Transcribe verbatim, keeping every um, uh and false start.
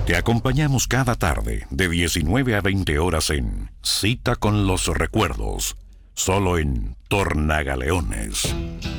Te acompañamos cada tarde de diecinueve a veinte horas en Cita con los Recuerdos, solo en Tornagaleones.